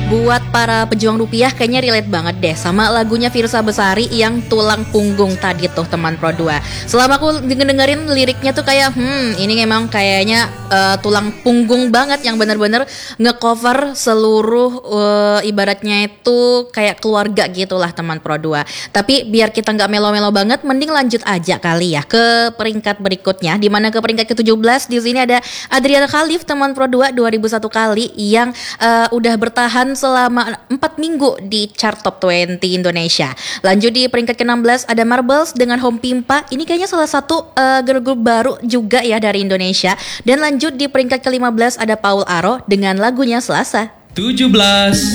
Buat para pejuang rupiah kayaknya relate banget deh sama lagunya Firsa Besari yang Tulang Punggung tadi tuh teman Pro 2. Selama aku dengerin liriknya tuh kayak ini memang kayaknya tulang punggung banget yang bener-bener ngecover seluruh ibaratnya itu kayak keluarga gitulah teman Pro 2. Tapi biar kita nggak melo-melo banget, mending lanjut aja kali ya ke peringkat berikutnya, di mana ke peringkat ke-17 di sini ada Adriana Khalif teman Pro 2 2001 kali yang udah bertahan selama 4 minggu di chart top 20 Indonesia. Lanjut di peringkat ke-16 ada Marbles dengan Home Pimpa. Ini kayaknya salah satu girl group baru juga ya dari Indonesia. Dan lanjut di peringkat ke-15 ada Paul Aro dengan lagunya Selasa. 17